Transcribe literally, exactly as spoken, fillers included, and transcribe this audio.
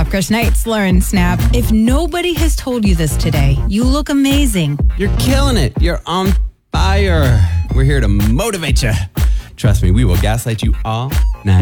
up, Chris Knights, Lauren Snap. If nobody has told you this today, you look amazing. You're killing it. You're on fire. We're here to motivate you. Trust me, we will gaslight you all